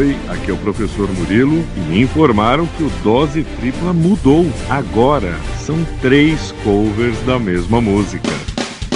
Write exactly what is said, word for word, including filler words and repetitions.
Oi, aqui é o professor Murilo e me informaram que o Dose Tripla mudou. Agora são três covers da mesma música.